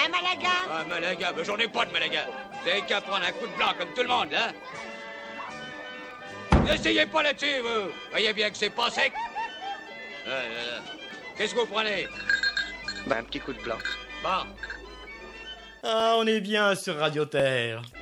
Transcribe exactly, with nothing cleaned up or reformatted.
Un Malaga? Un Malaga, mais j'en ai pas de Malaga. Vous avez qu'à prendre un coup de blanc comme tout le monde, hein. N'essayez pas là-dessus, vous. Voyez bien que c'est pas sec. Euh, euh, Qu'est-ce que vous prenez? Bah, un petit coup de blanc. Bon. Ah, on est bien sur Radio Terre.